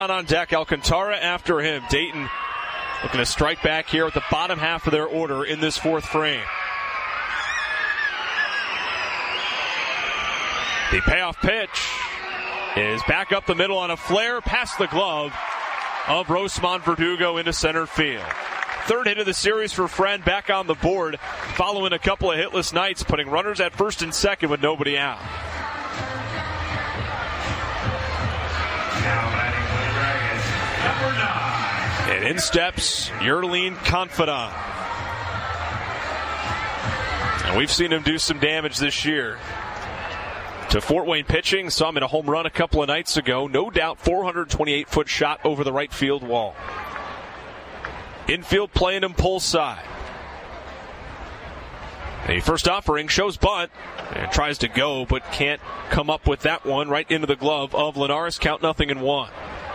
On deck, Alcantara after him. Dayton looking to strike back here at the bottom half of their order in this fourth frame. The payoff pitch is back up the middle on a flare past the glove of Rosamond Verdugo into center field. Third hit of the series for Friend, back on the board following a couple of hitless nights, putting runners at first and second with nobody out. Now batting for the Dragons, number 9. And in steps Yerlin Confidant. And we've seen him do some damage this year to Fort Wayne pitching. Saw him in a home run a couple of nights ago. No doubt 428-foot shot over the right field wall. Infield playing him pull side. A first offering shows bunt and tries to go, but can't come up with that one. Right into the glove of Linares. Count 0-1.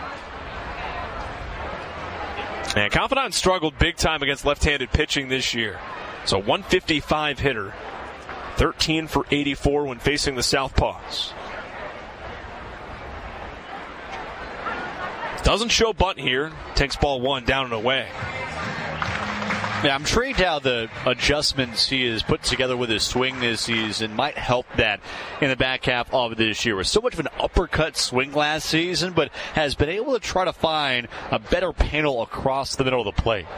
And Confidant struggled big time against left-handed pitching this year. So 155 hitter, 13 for 84 when facing the Southpaws. Doesn't show bunt here. Takes ball one down and away. Yeah, I'm intrigued how the adjustments he has put together with his swing this season might help that in the back half of this year. With so much of an uppercut swing last season, but has been able to try to find a better panel across the middle of the plate.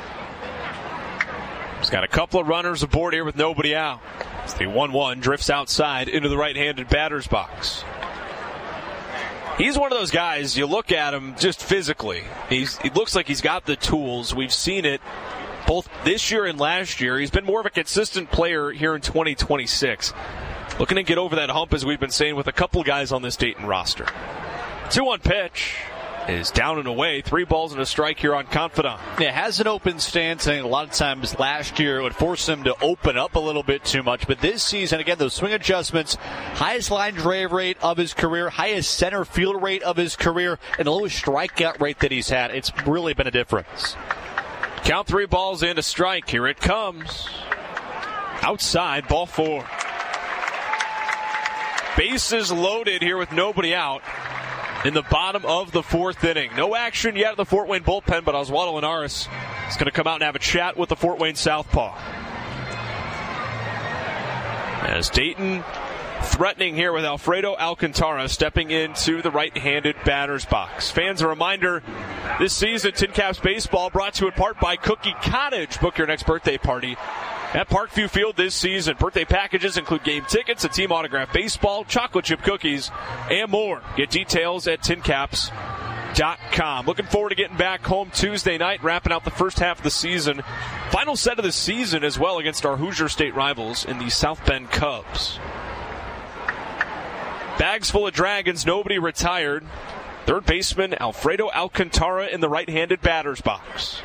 He's got a couple of runners aboard here with nobody out. It's the 1-1 drifts outside into the right-handed batter's box. He's one of those guys, you look at him just physically. He looks like he's got the tools. We've seen it both this year and last year. He's been more of a consistent player here in 2026. Looking to get over that hump, as we've been saying, with a couple of guys on this Dayton roster. 2-1 pitch is down and away. 3 balls and a strike here on Confidant. Yeah, has an open stance. I think a lot of times last year it would force him to open up a little bit too much. But this season, again, those swing adjustments, highest line drive rate of his career, highest center field rate of his career, and the lowest strikeout rate that he's had. It's really been a difference. Count 3 balls and a strike. Here it comes. Outside, ball 4. Bases loaded here with nobody out in the bottom of the 4th inning. No action yet at the Fort Wayne bullpen, but Oswaldo Linares is going to come out and have a chat with the Fort Wayne Southpaw. As Dayton threatening here with Alfredo Alcantara stepping into the right-handed batter's box. Fans, a reminder, this season, Tin Caps Baseball brought to you in part by Cookie Cottage. Book your next birthday party at Parkview Field this season. Birthday packages include game tickets, a team autographed baseball, chocolate chip cookies, and more. Get details at tincaps.com. Looking forward to getting back home Tuesday night, wrapping out the first half of the season. Final set of the season as well against our Hoosier State rivals in the South Bend Cubs. Bags full of Dragons, nobody retired. Third baseman Alfredo Alcantara in the right-handed batter's box.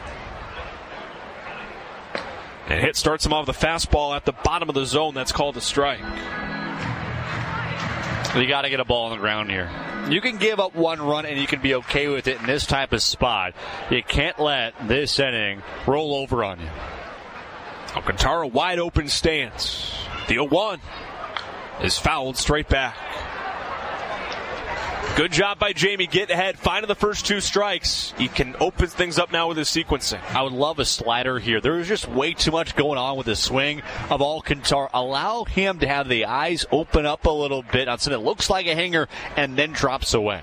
And hit starts him off with a fastball at the bottom of the zone. That's called a strike. You got to get a ball on the ground here. You can give up 1 run and you can be okay with it in this type of spot. You can't let this inning roll over on you. Alcantara wide open stance. The 0-1 is fouled straight back. Good job by Jamie. Get ahead, finding the first 2 strikes. He can open things up now with his sequencing. I would love a slider here. There's just way too much going on with the swing of Alcantara. Allow him to have the eyes open up a little bit on something that looks like a hanger and then drops away.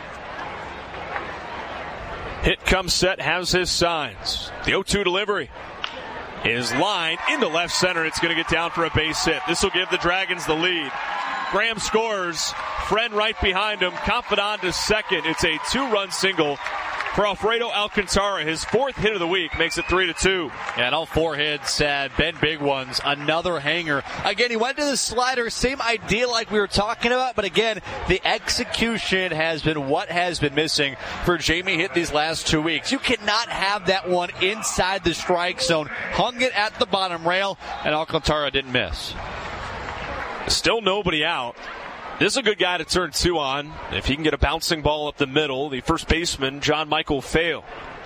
Hit comes set, has his signs. The 0-2 delivery is lined into left center. It's going to get down for a base hit. This will give the Dragons the lead. Graham scores. Friend right behind him. Confidant to second. It's a 2-run single for Alfredo Alcantara. His 4th hit of the week makes it 3-2. Yeah, and all 4 hits had been big ones. Another hanger. Again, he went to the slider. Same idea like we were talking about. But again, the execution has been what has been missing for Jamie Hitt these last 2 weeks. You cannot have that one inside the strike zone. Hung it at the bottom rail, and Alcantara didn't miss. Still nobody out. This is a good guy to turn 2 on. If he can get a bouncing ball up the middle, the first baseman, John Michael Fail.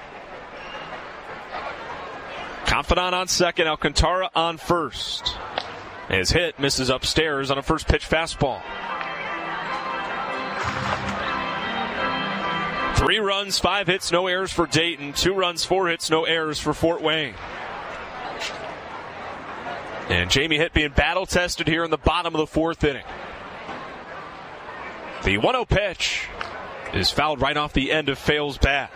Confidant on second, Alcantara on first. His hit misses upstairs on a first pitch fastball. 3 runs, 5 hits, no errors for Dayton. 2 runs, 4 hits, no errors for Fort Wayne. And Jamie Hitt being battle tested here in the bottom of the 4th inning. The 1-0 pitch is fouled right off the end of Fale's bat.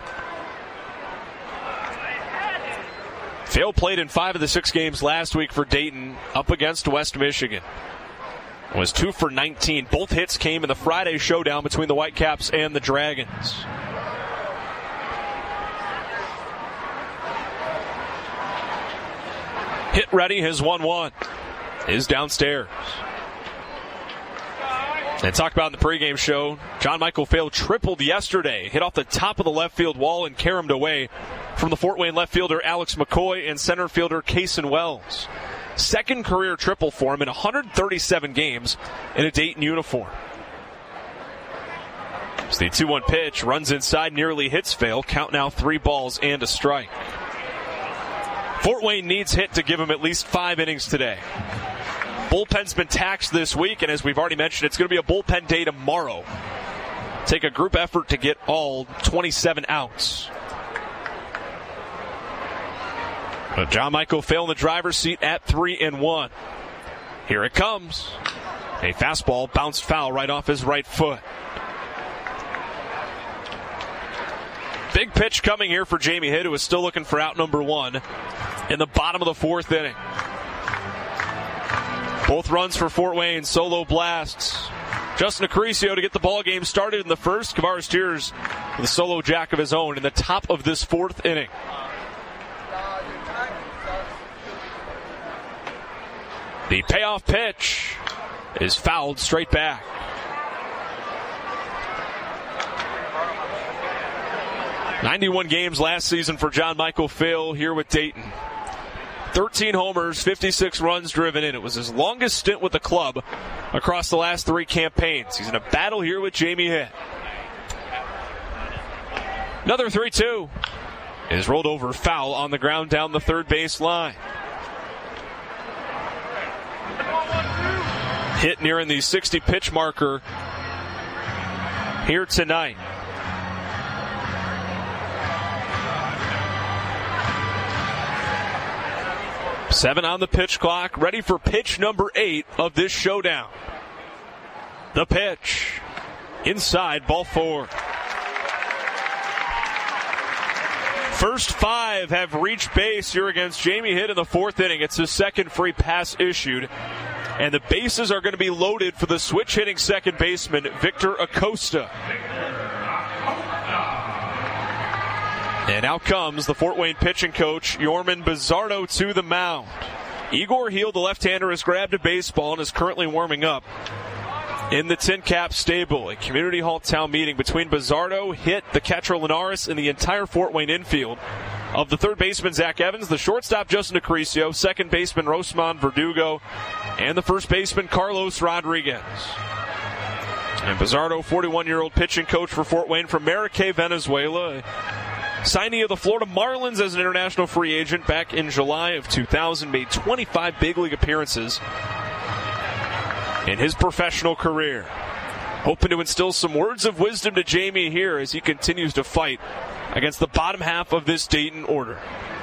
Fale played in 5 of the 6 games last week for Dayton up against West Michigan. Was 2 for 19. Both hits came in the Friday showdown between the Whitecaps and the Dragons. Hit ready, his 1-1 is downstairs. And talked about in the pregame show, John Michael Fale tripled yesterday. Hit off the top of the left field wall and caromed away from the Fort Wayne left fielder Alex McCoy and center fielder Cason Wells. Second career triple for him in 137 games in a Dayton uniform. So the 2-1 pitch runs inside, nearly hits Fale. Count now 3 balls and a strike. Fort Wayne needs Hitt to give him at least 5 innings today. Bullpen's been taxed this week, and as we've already mentioned, it's going to be a bullpen day tomorrow. Take a group effort to get all 27 outs. But John Michael Fale in the driver's seat at 3-1. Here it comes. A fastball bounced foul right off his right foot. Big pitch coming here for Jamie Hitt, who is still looking for out number 1 in the bottom of the 4th inning. Both runs for Fort Wayne, solo blasts. Justin Acaricio to get the ball game started in the first. Kavares Steers with a solo jack of his own in the top of this 4th inning. The payoff pitch is fouled straight back. "91 games last season for John Michael Fale here with Dayton. 13 homers, 56 runs driven in. It was his longest stint with the club across the last 3 campaigns. He's in a battle here with Jamie Hitt. Another 3-2 is rolled over, foul on the ground down the third base line. Hitt nearing the 60 pitch marker here tonight. Seven on the pitch clock, ready for pitch number 8 of this showdown. The pitch, inside, ball 4. First 5 have reached base here against Jamie Hitt in the 4th inning. It's his second free pass issued. And the bases are going to be loaded for the switch-hitting second baseman, Victor Acosta. And out comes the Fort Wayne pitching coach, Yorman Bizzardo, to the mound. Igor Heel, the left-hander, has grabbed a baseball and is currently warming up in the Tin Cap stable. A community hall town meeting between Bizzardo, Hitt, the catcher Linares, and the entire Fort Wayne infield. Of the third baseman, Zach Evans, the shortstop, Justin Acaricio, second baseman, Rosman Verdugo, and the first baseman, Carlos Rodriguez. And Bizzardo, 41-year-old pitching coach for Fort Wayne from Maracay, Venezuela. Signee of the Florida Marlins as an international free agent back in July of 2000, made 25 big league appearances in his professional career. Hoping to instill some words of wisdom to Jamie here as he continues to fight against the bottom half of this Dayton order.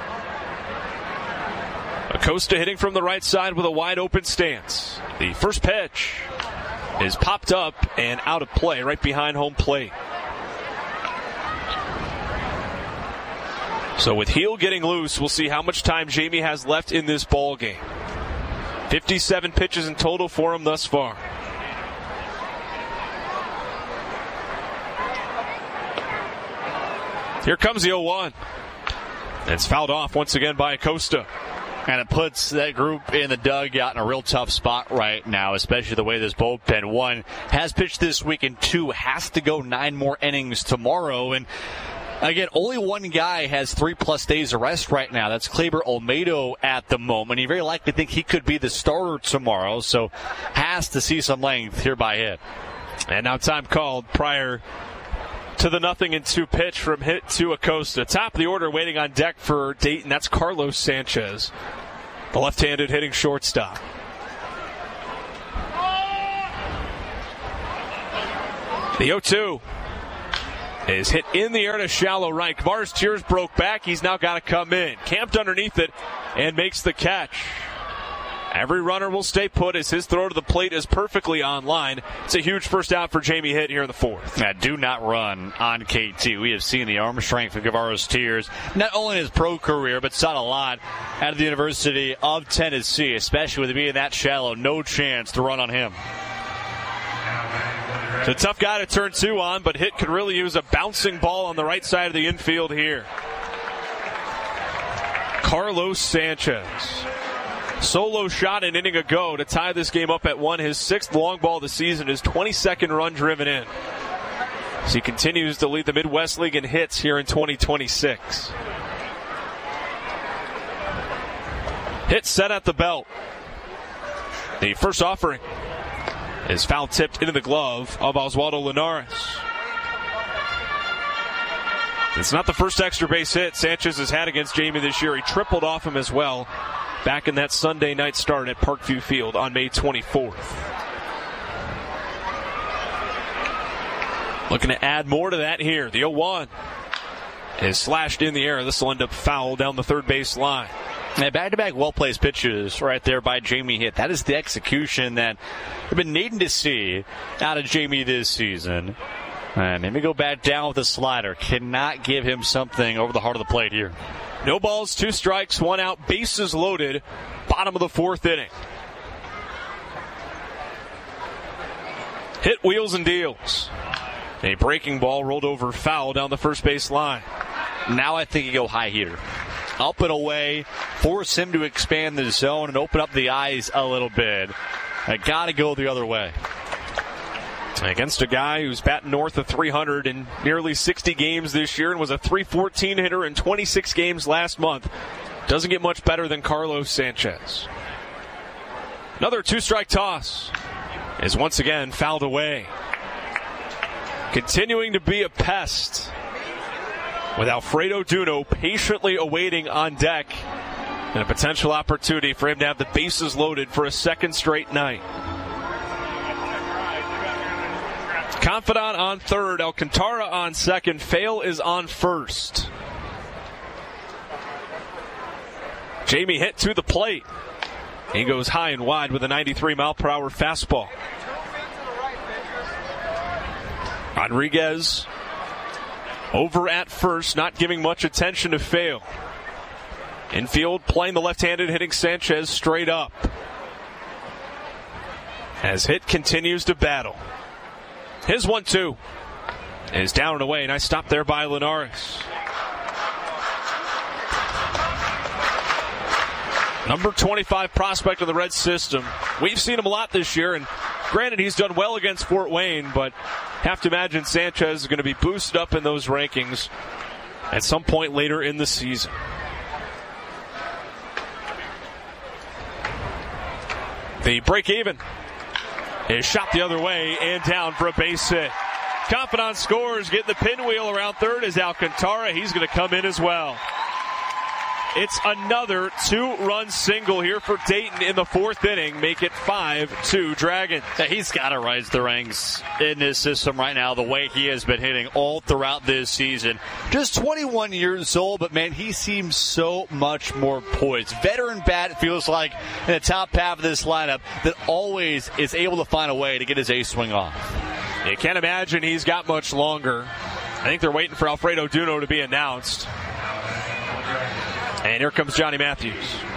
Acosta hitting from the right side with a wide open stance. The first pitch is popped up and out of play right behind home plate. So with Heel getting loose, we'll see how much time Jamie has left in this ball game. 57 pitches in total for him thus far. Here comes the 0-1. It's fouled off once again by Acosta. And it puts that group in the dugout in a real tough spot right now, especially the way this bullpen, 1 has pitched this week and 2 has to go 9 more innings tomorrow. And again, only 1 guy has 3+ days of rest right now. That's Kleber Olmedo at the moment. You very likely think he could be the starter tomorrow, so has to see some length here by Hitt. And now time called prior to the 0-2 pitch from Hitt to Acosta. Top of the order waiting on deck for Dayton. That's Carlos Sanchez, the left-handed hitting shortstop. The 0-2 is hit in the air to shallow right. Kavares Tears broke back. He's now got to come in. Camped underneath it and makes the catch. Every runner will stay put as his throw to the plate is perfectly on line. It's a huge first out for Jamie Hitt here in the fourth. Now, do not run on KT. We have seen the arm strength of Kavares Tears, not only in his pro career, but saw a lot out of the University of Tennessee, especially with it being that shallow. No chance to run on him. It's a tough guy to turn two on, but Hitt could really use a bouncing ball on the right side of the infield here. Carlos Sanchez. Solo shot an inning ago to tie this game up at 1. His 6th long ball of the season, his 22nd run driven in. So he continues to lead the Midwest League in hits here in 2026. Hit set at the belt. The first offering is foul tipped into the glove of Oswaldo Linares. It's not the first extra base hit Sanchez has had against Jamie this year. He tripled off him as well back in that Sunday night start at Parkview Field on May 24th. Looking to add more to that here. The 0-1 is slashed in the air. This will end up foul down the third base line. And back-to-back well-placed pitches right there by Jamie Hitt. That is the execution that we've been needing to see out of Jamie this season. And maybe go back down with the slider. Cannot give him something over the heart of the plate here. No balls, 2 strikes, 1 out, bases loaded, bottom of the 4th inning. Hitt wheels and deals. A breaking ball rolled over foul down the first base line. Now I think you go high here. Up and away, force him to expand the zone and open up the eyes a little bit. I got to go the other way. Against a guy who's batting north of 300 in nearly 60 games this year and was a .314 hitter in 26 games last month. Doesn't get much better than Carlos Sanchez. Another 2-strike toss is once again fouled away. Continuing to be a pest with Alfredo Duno patiently awaiting on deck and a potential opportunity for him to have the bases loaded for a second straight night. Confidant on third, Alcantara on second, Fail is on first. Jamie Hitt to the plate. He goes high and wide with a 93-mile-per-hour fastball. Rodriguez over at first, not giving much attention to Fail. Infield playing the left-handed, hitting Sanchez straight up. As Hitt continues to battle. His 1-2 is down and away. Nice stop there by Linares. Number 25 prospect of the Red system. We've seen him a lot this year, and granted he's done well against Fort Wayne, but have to imagine Sanchez is going to be boosted up in those rankings at some point later in the season. The break even is shot the other way and down for a base hit. Confidant scores, getting the pinwheel around third is Alcantara. He's going to come in as well. It's another 2-run single here for Dayton in the 4th inning. Make it 5-2 Dragons. Yeah, he's got to rise the ranks in this system right now, the way he has been hitting all throughout this season. Just 21 years old, but man, he seems so much more poised. Veteran bat, feels like, in the top half of this lineup that always is able to find a way to get his ace swing off. You can't imagine he's got much longer. I think they're waiting for Alfredo Duno to be announced. And here comes Johnny Matthews.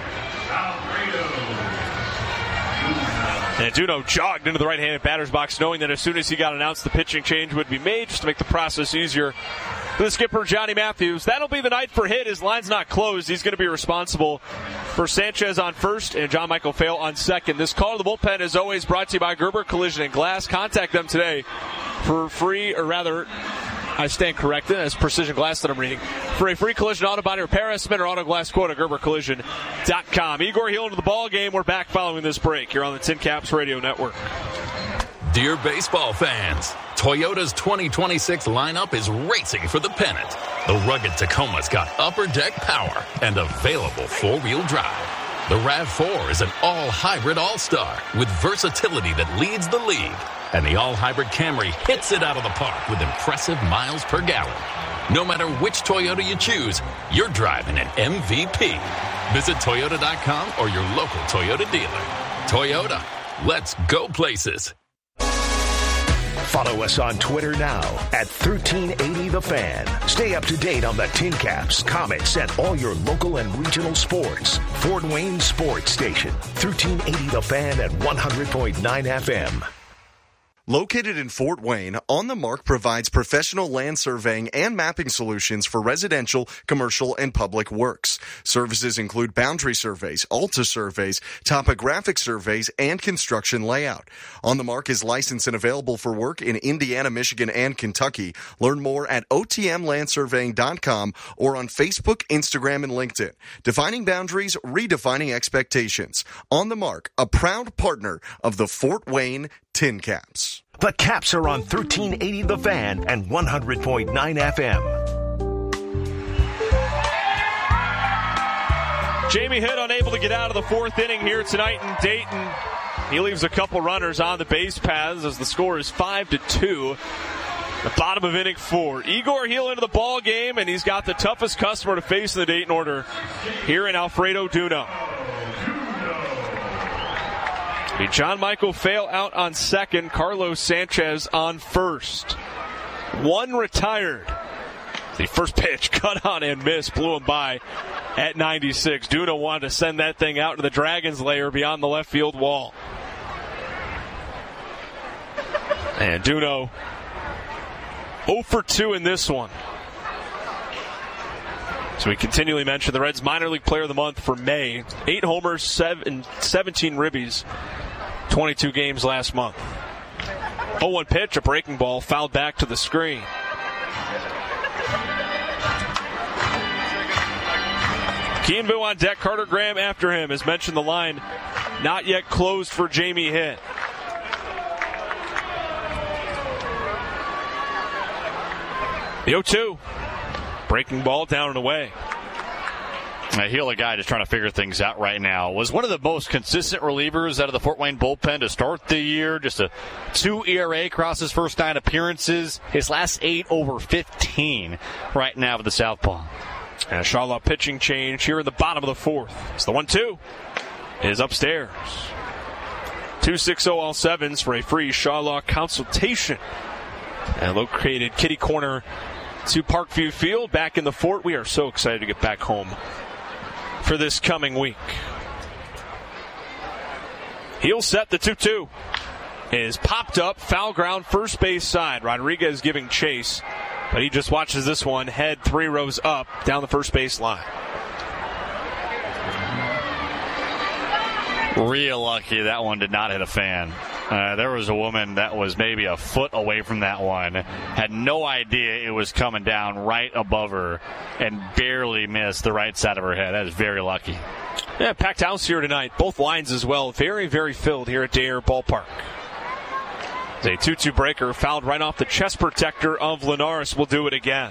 And Duno jogged into the right-handed batter's box, knowing that as soon as he got announced, the pitching change would be made just to make the process easier for the skipper, Johnny Matthews. That'll be the night for Hitt. His line's not closed. He's going to be responsible for Sanchez on first and John Michael Fail on second. This call to the bullpen is always brought to you by Gerber Collision and Glass. Contact them today for free, or rather, I stand corrected, as Precision Glass that I'm reading, for a free collision auto body repair estimate or auto glass quote at GerberCollision.com. Igor Hill into the ball game. We're back following this break here on the Tin Caps Radio Network. Dear baseball fans, Toyota's 2026 lineup is racing for the pennant. The rugged Tacoma's got upper deck power and available four-wheel drive. The RAV4 is an all-hybrid all-star with versatility that leads the league. And the all-hybrid Camry hits it out of the park with impressive miles per gallon. No matter which Toyota you choose, you're driving an MVP. Visit Toyota.com or your local Toyota dealer. Toyota, let's go places. Follow us on Twitter now at 1380 The Fan. Stay up to date on the Tin Caps, Comets, and all your local and regional sports. Fort Wayne Sports Station, 1380 The Fan at 100.9 FM. Located in Fort Wayne, On the Mark provides professional land surveying and mapping solutions for residential, commercial, and public works. Services include boundary surveys, ALTA surveys, topographic surveys, and construction layout. On the Mark is licensed and available for work in Indiana, Michigan, and Kentucky. Learn more at otmlandsurveying.com or on Facebook, Instagram, and LinkedIn. Defining boundaries, redefining expectations. On the Mark, a proud partner of the Fort Wayne Tin Caps. The Caps are on 1380 The Fan and 100.9 FM. Jamie Hitt unable to get out of the fourth inning here tonight in Dayton. He leaves a couple runners on the base paths as the score is 5-2. The bottom of inning 4. Igor Heel into the ball game, and he's got the toughest customer to face in the Dayton order here in Alfredo Duno. John Michael Fail out on second. Carlos Sanchez on first. One retired. The first pitch cut on and missed. Blew him by at 96. Duno wanted to send that thing out to the Dragons' lair beyond the left field wall. And Duno 0 for 2 in this one. So we continually mention the Reds minor league player of the month for May. 8 homers, 17 ribbies, 22 games last month. 0-1 pitch, a breaking ball, fouled back to the screen. Keenville on deck, Carter Graham after him. As mentioned, the line not yet closed for Jamie Hitt. The 0-2. Breaking ball down and away. A Gila guy just trying to figure things out right now. Was one of the most consistent relievers out of the Fort Wayne bullpen to start the year. Just a 2 ERA across his first 9 appearances. His last 8 over 15 right now with the southpaw. And a Charlotte pitching change here in the bottom of the fourth. It's the 1-2. Is upstairs. 260 all sevens for a free Charlotte consultation. And located kitty corner to Parkview Field back in the fort. We are so excited to get back home for this coming week. He'll set the 2-2. Is popped up, foul ground, first base side. Rodriguez giving chase, but he just watches this one head 3 rows up down the first base line. Real lucky that one did not hit a fan. There was a woman that was maybe a foot away from that one, had no idea it was coming down right above her, and barely missed the right side of her head. That is very lucky. Yeah, packed house here tonight. Both lines as well. Very, very filled here at Dare Ballpark. A 2-2 breaker fouled right off the chest protector of Linares. Will do it again.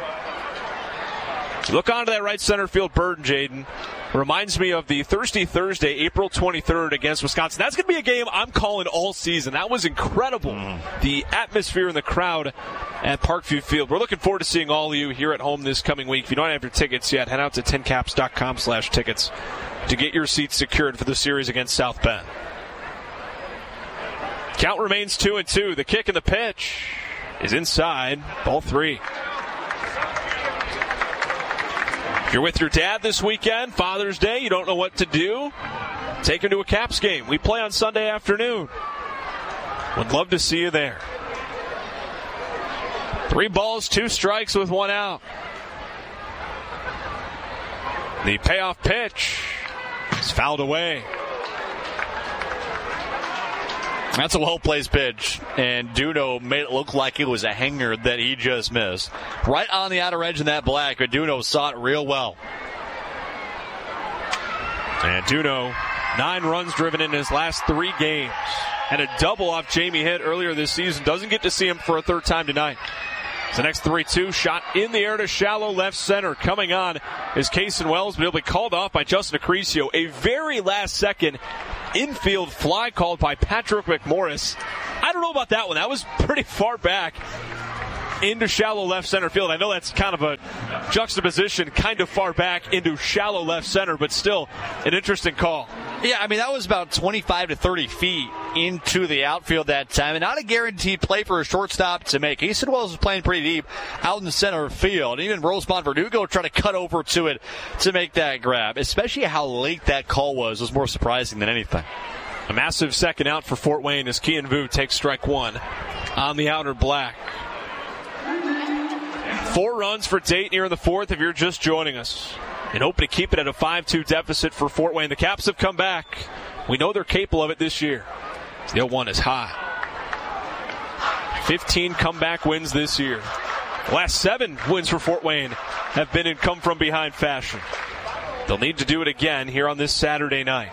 Look onto that right center field burden, Jaden. Reminds me of the Thursday, April 23rd against Wisconsin. That's going to be a game I'm calling all season. That was incredible. The atmosphere and the crowd at Parkview Field. We're looking forward to seeing all of you here at home this coming week. If you don't have your tickets yet, head out to tincaps.com/tickets to get your seats secured for the series against South Bend. Count remains 2-2. The kick and the pitch is inside. Ball 3. If you're with your dad this weekend, Father's Day, you don't know what to do, take him to a Caps game. We play on Sunday afternoon. Would love to see you there. 3 balls, 2 strikes with 1 out. The payoff pitch is fouled away. That's a well-placed pitch, and Duno made it look like it was a hanger that he just missed. Right on the outer edge in that black, but Duno saw it real well. And Duno, 9 runs driven in his last 3 games. Had a double off Jamie Hitt earlier this season. Doesn't get to see him for a third time tonight. The next 3-2 shot in the air to shallow left center. Coming on is Kason Wells, but he'll be called off by Justin Acrisio. A very last-second infield fly called by Patrick McMorris. I don't know about that one. That was pretty far back into shallow left center field. I know that's kind of a juxtaposition, kind of far back into shallow left center, but still an interesting call. Yeah, I mean, that was about 25 to 30 feet into the outfield that time, and not a guaranteed play for a shortstop to make. Kason Wells was playing pretty deep out in the center field. Even Rosemont Verdugo tried to cut over to it to make that grab. Especially how late that call was more surprising than anything. A massive second out for Fort Wayne as Kian Vu takes strike one on the outer black. 4 runs for Dayton here in the fourth if you're just joining us. And hoping to keep it at a 5-2 deficit for Fort Wayne. The Caps have come back. We know they're capable of it this year. The 0-1 is high. 15 comeback wins this year. The last 7 wins for Fort Wayne have been in come-from-behind fashion. They'll need to do it again here on this Saturday night.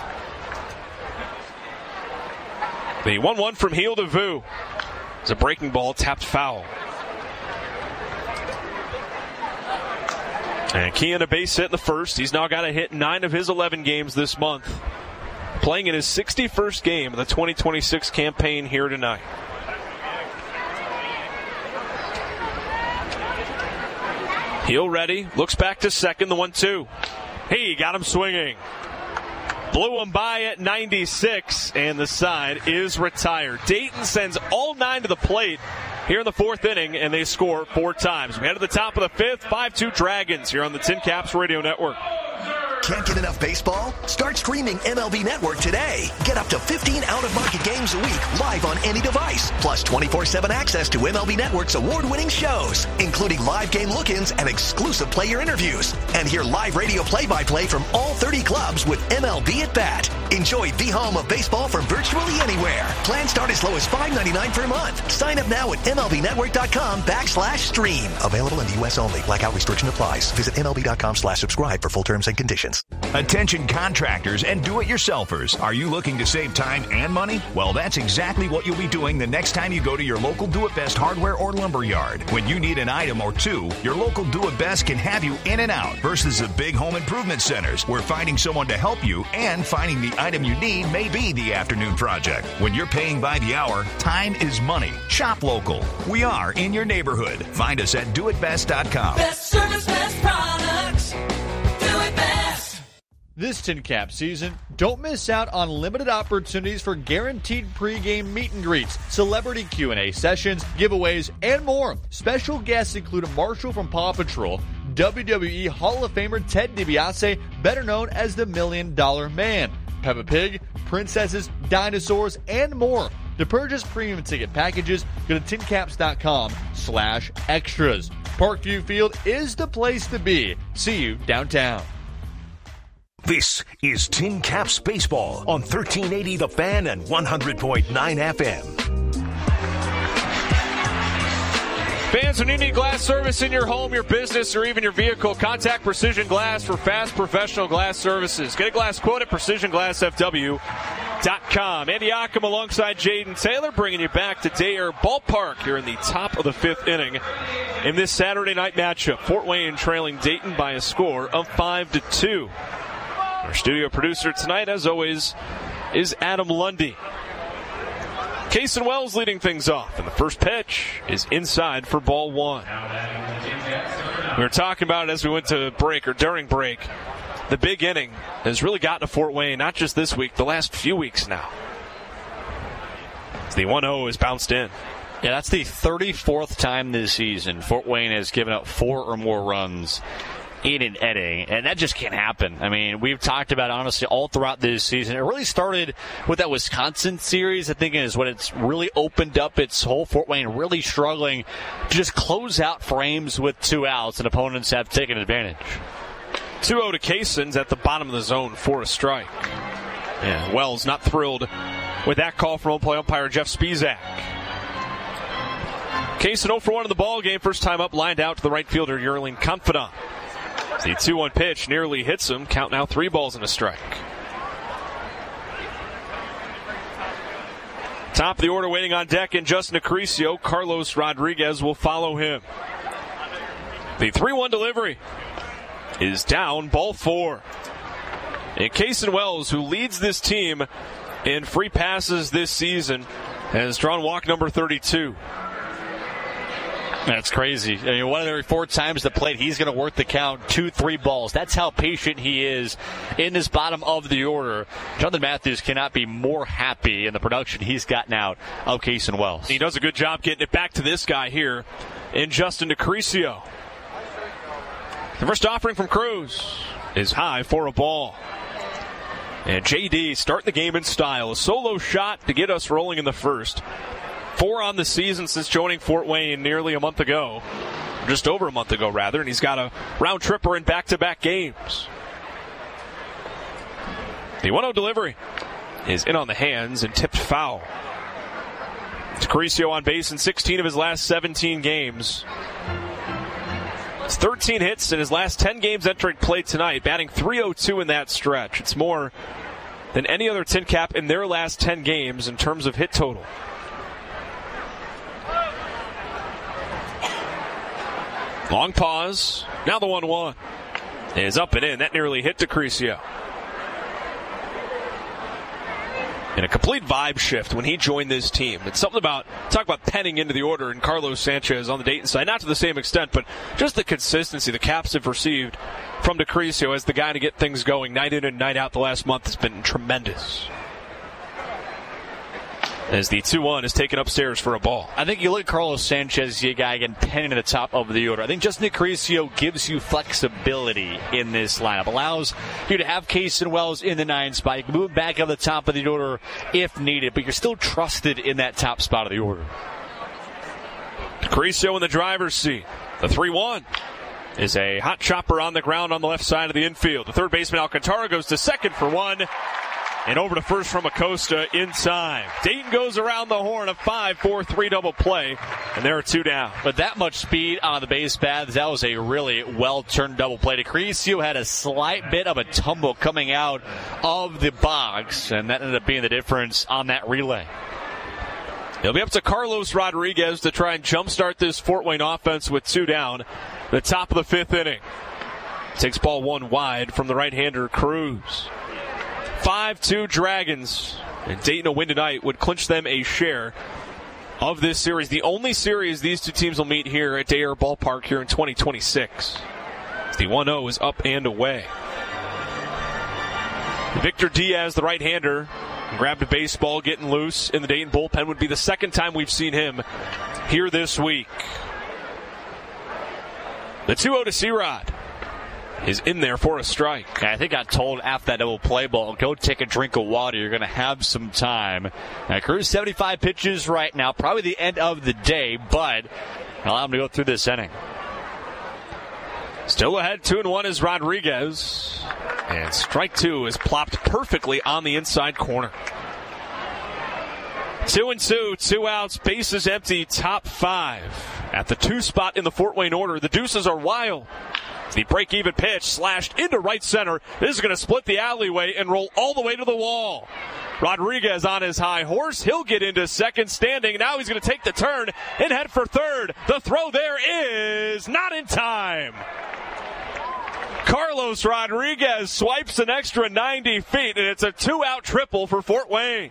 The 1-1 from Heel to Vu. It's a breaking ball tapped foul. And Kian a base hit in the first. He's now got a hit in 9 of his 11 games this month. Playing in his 61st game of the 2026 campaign here tonight. Heel ready. Looks back to second. The 1-2. He got him swinging. Blew him by at 96. And the side is retired. Dayton sends all 9 to the plate here in the fourth inning, and they score 4 times. We head to the top of the fifth, 5-2 Dragons here on the Tin Caps Radio Network. Can't get enough baseball? Start streaming MLB Network today. Get up to 15 out-of-market games a week live on any device. Plus 24/7 access to MLB Network's award-winning shows, including live game look-ins and exclusive player interviews. And hear live radio play-by-play from all 30 clubs with MLB at Bat. Enjoy the home of baseball from virtually anywhere. Plans start as low as $5.99 per month. Sign up now at MLBnetwork.com/stream. Available in the U.S. only. Blackout restriction applies. Visit MLB.com/subscribe for full terms and conditions. Attention contractors and do-it-yourselfers. Are you looking to save time and money? Well, that's exactly what you'll be doing the next time you go to your local Do-It-Best hardware or lumber yard. When you need an item or two, your local Do-It-Best can have you in and out versus the big home improvement centers where finding someone to help you and finding the item you need may be the afternoon project. When you're paying by the hour, time is money. Shop local. We are in your neighborhood. Find us at doitbest.com. Best service, best products. Do it best. This Tin Cap season, don't miss out on limited opportunities for guaranteed pregame meet and greets, celebrity Q&A sessions, giveaways, and more. Special guests include Marshall from Paw Patrol, WWE Hall of Famer Ted DiBiase, better known as the $1 Million Man, Peppa Pig, princesses, dinosaurs, and more. To purchase premium ticket packages, go to tincaps.com/extras. Parkview Field is the place to be. See you downtown. This is Tin Caps Baseball on 1380 The Fan and 100.9 FM. Fans, when you need glass service in your home, your business, or even your vehicle, contact Precision Glass for fast professional glass services. Get a glass quote at PrecisionGlassFW.com. Andy Ockham alongside Jaden Taylor bringing you back to Day-Air Ballpark here in the top of the fifth inning in this Saturday night matchup. Fort Wayne trailing Dayton by a score of 5-2. Our studio producer tonight, as always, is Adam Lundy. Kason Wells leading things off, and the first pitch is inside for ball one. We were talking about it as we went to break, or during break. The big inning has really gotten to Fort Wayne, not just this week, the last few weeks now. The 1-0 is bounced in. Yeah, that's the 34th time this season Fort Wayne has given up 4 or more runs in an inning, and that just can't happen. I mean, we've talked about, honestly, all throughout this season. It really started with that Wisconsin series, I think, is when it's really opened up its whole. Fort Wayne really struggling to just close out frames with 2 outs, and opponents have taken advantage. 2-0 to Kason's at the bottom of the zone for a strike. Yeah, Wells not thrilled with that call from home plate umpire Jeff Spizak. Kason 0 for 1 in the ball game. First time up, lined out to the right fielder, Yerling Confidant. The 2-1 pitch nearly hits him. Count now 3 balls and a strike. Top of the order waiting on deck, and Justin Acrisio. Carlos Rodriguez will follow him. The 3-1 delivery is down, ball 4. And Kason Wells, who leads this team in free passes this season, has drawn walk number 32. That's crazy. I mean, one of every 4 times the plate, he's going to work the count 2-3 balls. That's how patient he is in this bottom of the order. Jonathan Matthews cannot be more happy in the production he's gotten out of Kason Wells. He does a good job getting it back to this guy here in Justin Acrisio. The first offering from Cruz is high for a ball. And JD starting the game in style. A solo shot to get us rolling in the first. 4 on the season since joining Fort Wayne nearly a month ago. Just over a month ago, rather. And he's got a round tripper in back-to-back games. The 1-0 delivery is in on the hands and tipped foul. It's Acrisio on base in 16 of his last 17 games. It's 13 hits in his last 10 games entering play tonight, batting .302 in that stretch. It's more than any other Tin Cap in their last 10 games in terms of hit total. Long pause. Now the 1-1 is up and in. That nearly hit Acrisio. And a complete vibe shift when he joined this team. It's something about, talk about penning into the order and Carlos Sanchez on the Dayton side. Not to the same extent, but just the consistency the Caps have received from Acrisio as the guy to get things going night in and night out the last month has been tremendous. As the 2-1 is taken upstairs for a ball. I think you look at Carlos Sanchez, you guy again penning to the top of the order. I think Justin Acrisio gives you flexibility in this lineup. Allows you to have Kason Wells in the 9 spot. You can move back up the top of the order if needed, but you're still trusted in that top spot of the order. Acrisio in the driver's seat. The 3-1 is a hot chopper on the ground on the left side of the infield. The third baseman Alcantara goes to second for 1. And over to first from Acosta in time. Dayton goes around the horn, a 5-4-3 double play, and there are 2 down. But that much speed on the base paths, that was a really well-turned double play. Acrisio had a slight bit of a tumble coming out of the box, and that ended up being the difference on that relay. It'll be up to Carlos Rodriguez to try and jumpstart this Fort Wayne offense with 2 down. The top of the 5th inning. Takes ball 1 wide from the right-hander Cruz. 5-2 Dragons. And Dayton a win tonight would clinch them a share of this series. The only series these 2 teams will meet here at Day Air Ballpark here in 2026. The 1-0 is up and away. Victor Diaz, the right-hander, grabbed a baseball getting loose in the Dayton bullpen. Would be the second time we've seen him here this week. The 2-0 to C-Rod is in there for a strike. I think I told after that double play ball, go take a drink of water. You're going to have some time. Now, Cruz 75 pitches right now, probably the end of the day, but allow him to go through this inning. Still ahead, 2-1 is Rodriguez. And strike 2 is plopped perfectly on the inside corner. 2-2, 2 outs, bases empty, top 5. At the 2 spot in the Fort Wayne order, the deuces are wild. The break-even pitch slashed into right center. This is going to split the alleyway and roll all the way to the wall. Rodriguez on his high horse. He'll get into second standing. Now he's going to take the turn and head for third. The throw there is not in time. Carlos Rodriguez swipes an extra 90 feet, and it's a 2-out triple for Fort Wayne.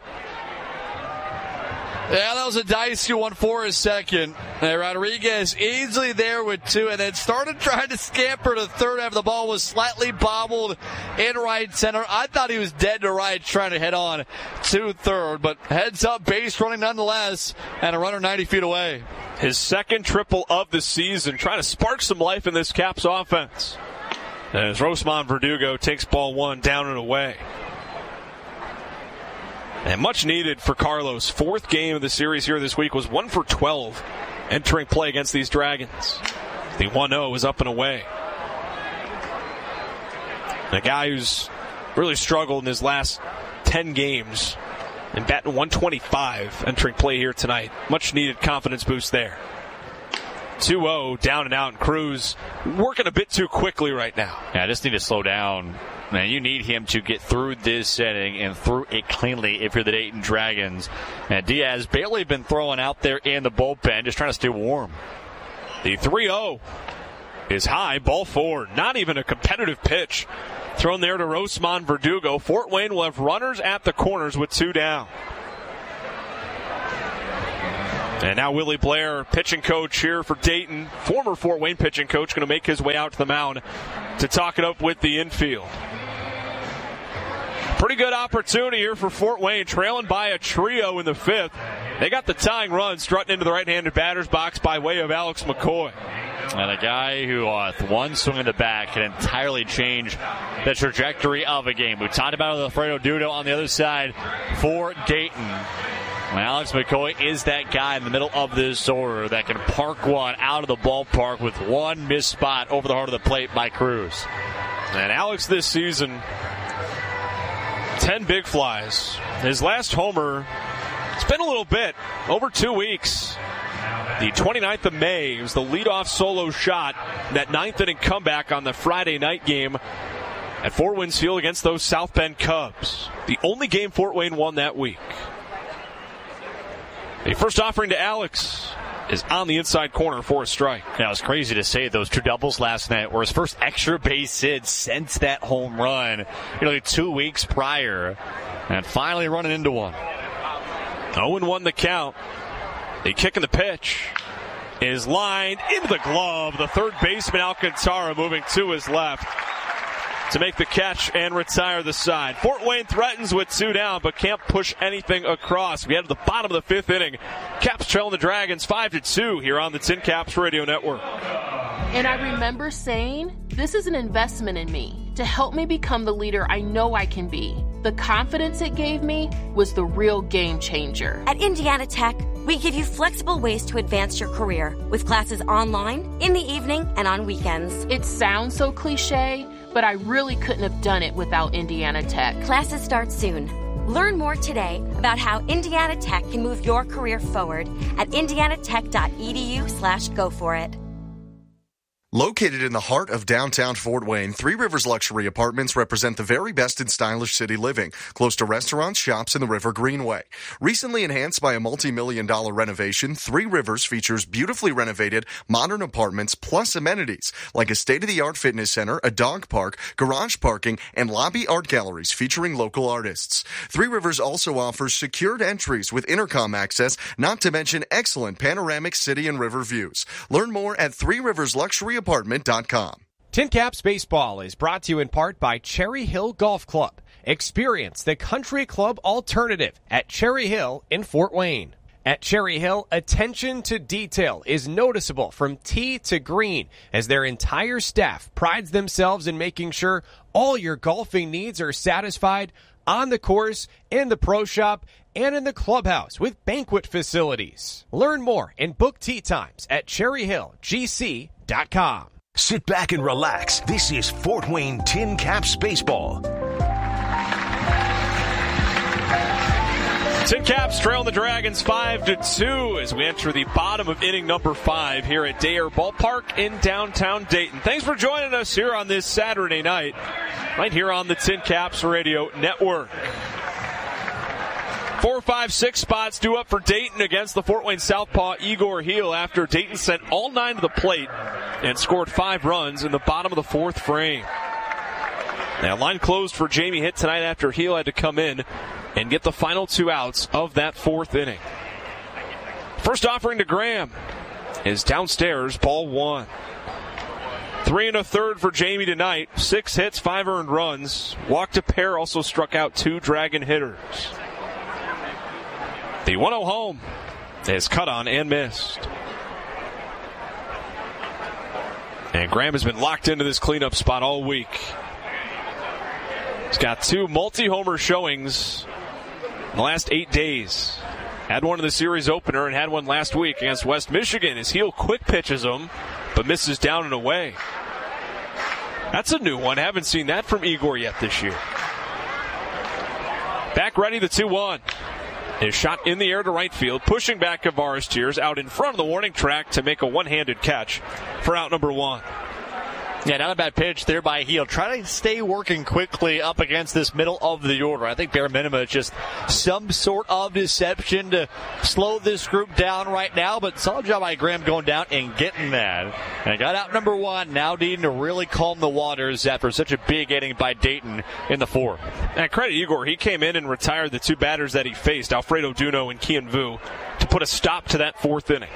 Yeah, that was a dicey one for a second. Rodriguez easily there with 2, and then started trying to scamper to third after the ball was slightly bobbled in right center. I thought he was dead to right trying to head on to third, but heads up, base running nonetheless, and a runner 90 feet away. His second triple of the season, trying to spark some life in this Caps offense. As Rosman Verdugo takes ball 1 down and away. And much needed for Carlos. 4th game of the series here this week was 1 for 12 entering play against these Dragons. The 1-0 is up and away. A guy who's really struggled in his last 10 games and batting 125 entering play here tonight. Much needed confidence boost there. 2-0 down and out, and Cruz working a bit too quickly right now. Yeah, I just need to slow down Man, you need him to get through this inning and through it cleanly if you're the Dayton Dragons. And Diaz barely been throwing out there in the bullpen, just trying to stay warm. The 3-0 is high, ball 4. Not even a competitive pitch thrown there to Rosman Verdugo. Fort Wayne will have runners at the corners with 2 down. And now Willie Blair, pitching coach here for Dayton, former Fort Wayne pitching coach, going to make his way out to the mound to talk it up with the infield. Pretty good opportunity here for Fort Wayne, trailing by a trio in the 5th. They got the tying run strutting into the right-handed batter's box by way of Alex McCoy. And a guy who, one swing in the bat, can entirely change the trajectory of a game. We talked about Alfredo Dudo on the other side for Dayton. And Alex McCoy is that guy in the middle of this order that can park one out of the ballpark with one missed spot over the heart of the plate by Cruz. And Alex this season, 10 big flies. His last homer, it's been a little bit, over 2 weeks. The 29th of May, it was the leadoff solo shot, that 9th inning comeback on the Friday night game at Fort Wayne's Field against those South Bend Cubs. The only game Fort Wayne won that week. The first offering to Alex is on the inside corner for a strike. Now, it's crazy to say those 2 doubles last night were his first extra base hit since that home run, 2 weeks prior, and finally running into one. 0-1 the count. The kick in the pitch is lined into the glove. The third baseman, Alcantara, moving to his left to make the catch and retire the side. Fort Wayne threatens with 2 down, but can't push anything across. We head to the bottom of the 5th inning. Caps trailing the Dragons 5-2 here on the Tin Caps Radio Network. And I remember saying, this is an investment in me to help me become the leader I know I can be. The confidence it gave me was the real game changer. At Indiana Tech, we give you flexible ways to advance your career with classes online, in the evening, and on weekends. It sounds so cliche, but I really couldn't have done it without Indiana Tech. Classes start soon. Learn more today about how Indiana Tech can move your career forward at indianatech.edu/go for it. Located in the heart of downtown Fort Wayne, Three Rivers Luxury Apartments represent the very best in stylish city living, close to restaurants, shops, and the River Greenway. Recently enhanced by a multi-million-dollar renovation, Three Rivers features beautifully renovated, modern apartments plus amenities like a state-of-the-art fitness center, a dog park, garage parking, and lobby art galleries featuring local artists. Three Rivers also offers secured entries with intercom access, not to mention excellent panoramic city and river views. Learn more at threeriversluxuryapartment.com. Tin Caps Baseball is brought to you in part by Cherry Hill Golf Club. Experience the country club alternative at Cherry Hill in Fort Wayne. At Cherry Hill, attention to detail is noticeable from tee to green as their entire staff prides themselves in making sure all your golfing needs are satisfied on the course, in the pro shop, and in the clubhouse with banquet facilities. Learn more and book tee times at cherryhillgc.com. Sit back and relax. This is Fort Wayne Tin Caps Baseball. Tin Caps trailing the Dragons 5-2 as we enter the bottom of inning number 5 here at Dare Ballpark in downtown Dayton. Thanks for joining us here on this Saturday night, right here on the Tin Caps Radio Network. 4, 5, 6 spots due up for Dayton against the Fort Wayne Southpaw Igor Heel after Dayton sent all 9 to the plate and scored 5 runs in the bottom of the 4th frame. Now, line closed for Jamie Hitt tonight after Heel had to come in and get the final 2 outs of that 4th inning. First offering to Graham is downstairs, ball 1. 3 1/3 for Jamie tonight. 6 hits, 5 earned runs. Walked a pair, also struck out 2 Dragon hitters. The 1-0 home is cut on and missed. And Graham has been locked into this cleanup spot all week. He's got 2 multi-homer showings in the last 8 days. Had one in the series opener and had one last week against West Michigan. His heel quick pitches him, but misses down and away. That's a new one. Haven't seen that from Igor yet this year. Back ready, the 2-1. His shot in the air to right field, pushing back Avaris Tears out in front of the warning track to make a one-handed catch for out number 1. Yeah, not a bad pitch there by Heel. Try to stay working quickly up against this middle of the order. I think bare minimum is just some sort of deception to slow this group down right now, but solid job by Graham going down and getting that. And got out number one, now needing to really calm the waters after such a big inning by Dayton in the fourth. And credit Igor, he came in and retired the two batters that he faced, Alfredo Duno and Kian Vu, to put a stop to that fourth inning.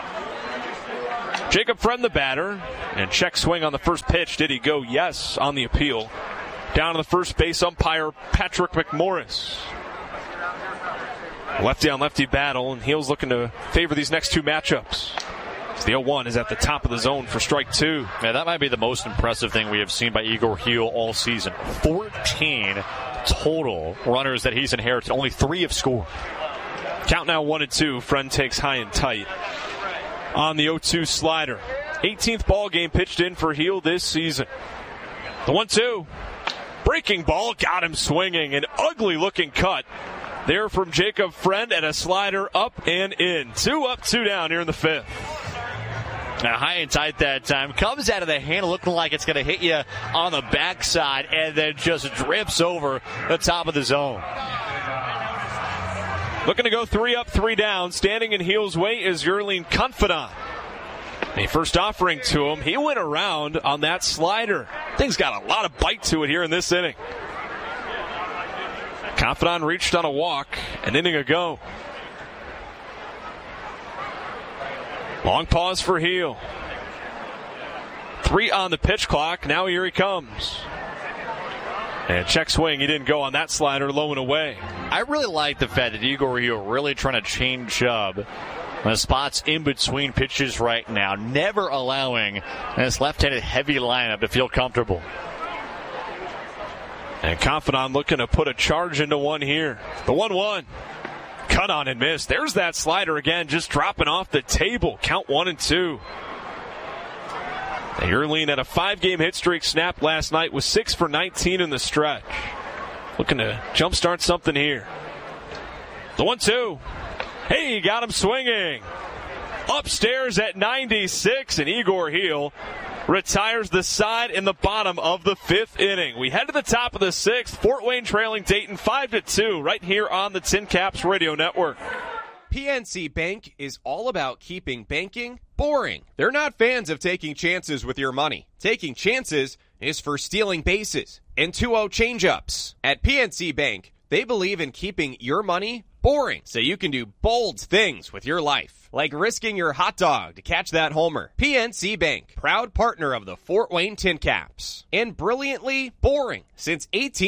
Jacob Friend the batter, and check swing on the first pitch. Did he go? Yes, on the appeal. Down to the first base umpire, Patrick McMorris. Lefty on lefty battle, and Heel's looking to favor these next two matchups. The 0-1 is at the top of the zone for strike two. Yeah, that might be the most impressive thing we have seen by Igor Heel all season. 14 total runners that he's inherited. Only 3 have scored. Count now 1-2. Friend takes high and tight on the 0-2 slider. 18th ball game pitched in for Heel this season. The 1-2. Breaking ball got him swinging. An ugly looking cut there from Jacob Friend and a slider up and in. 2 up, 2 down here in the fifth. Now high and tight that time. Comes out of the hand looking like it's going to hit you on the backside and then just drifts over the top of the zone. Looking to go 3 up, 3 down. Standing in Heel's way is Yerlin Confidant. A first offering to him. He went around on that slider. Thing's got a lot of bite to it here in this inning. Confidant reached on a walk an inning ago. Long pause for Heel. 3 on the pitch clock. Now here he comes. And check swing. He didn't go on that slider, low and away. I really like the fact that Igor Heel really trying to change up the spots in between pitches right now, never allowing this left-handed heavy lineup to feel comfortable. And Confidant looking to put a charge into one here. The 1-1. Cut on and miss. There's that slider again, just dropping off the table. Count 1-2. And Yerlin had a 5-game hit streak snapped last night with 6 for 19 in the stretch. Looking to jumpstart something here. The 1-2. Hey, got him swinging. Upstairs at 96, and Igor Heel retires the side in the bottom of the 5th inning. We head to the top of the 6th. Fort Wayne trailing Dayton 5-2 right here on the Tin Caps Radio Network. PNC Bank is all about keeping banking boring. They're not fans of taking chances with your money. Taking chances is for stealing bases and 2-0 changeups. At PNC Bank, they believe in keeping your money boring so you can do bold things with your life, like risking your hot dog to catch that homer. PNC Bank, proud partner of the Fort Wayne Tin Caps, and brilliantly boring since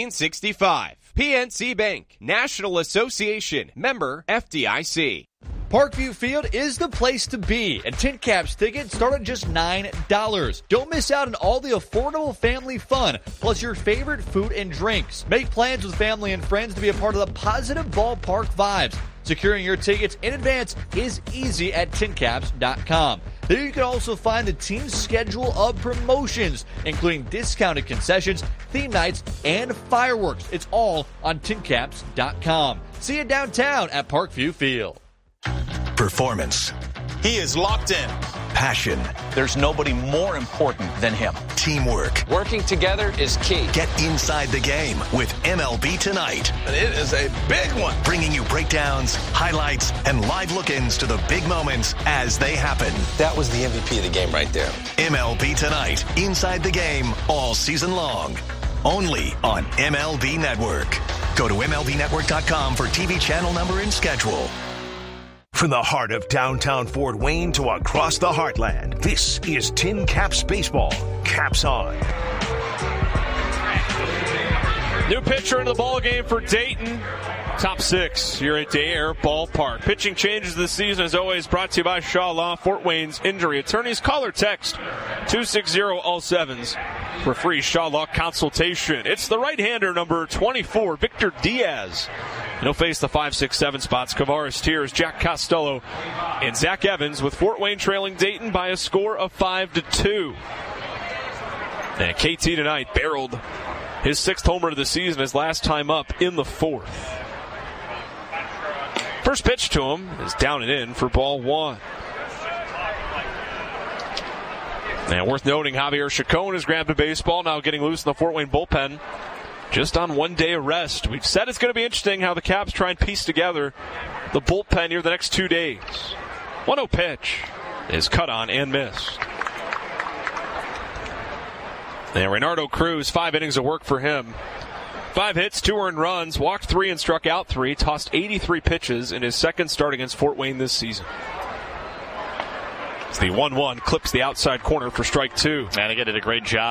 1865. PNC Bank, National Association, member FDIC. Parkview Field is the place to be, and Tin Caps tickets start at just $9. Don't miss out on all the affordable family fun, plus your favorite food and drinks. Make plans with family and friends to be a part of the positive ballpark vibes. Securing your tickets in advance is easy at tincaps.com. There you can also find the team's schedule of promotions, including discounted concessions, theme nights, and fireworks. It's all on tincaps.com. See you downtown at Parkview Field. Performance. He is locked in. Passion. There's nobody more important than him. Teamwork. Working together is key. Get inside the game with MLB Tonight. And it is a big one. Bringing you breakdowns, highlights, and live look-ins to the big moments as they happen. That was the MVP of the game right there. MLB Tonight. Inside the game all season long. Only on MLB Network. Go to MLBnetwork.com for TV channel number and schedule. From the heart of downtown Fort Wayne to across the heartland, this is Tin Caps Baseball. Caps on. New pitcher into the ball game for Dayton. Top 6 here at Dare Ballpark. Pitching changes this season, as always, brought to you by Shaw Law, Fort Wayne's injury attorneys. Call or text 260-all-sevens for free Shaw Law consultation. It's the right-hander, number 24, Victor Diaz. And he'll face the 5, 6, 7 spots. Kavaris Tears, Jack Costello, and Zach Evans, with Fort Wayne trailing Dayton by a score of 5-2. And KT tonight barreled his 6th homer of the season, his last time up in the 4th. First pitch to him is down and in for ball 1. And worth noting, Javier Chacon is grabbing baseball, now getting loose in the Fort Wayne bullpen. Just on 1 day of rest. We've said it's going to be interesting how the Caps try and piece together the bullpen here the next 2 days. 1-0 pitch is cut on and missed. And Reynaldo Cruz, 5 innings of work for him. 5 hits, 2 earned runs, walked 3 and struck out 3, tossed 83 pitches in his second start against Fort Wayne this season. It's the 1-1, clips the outside corner for strike 2. And again, did a great job.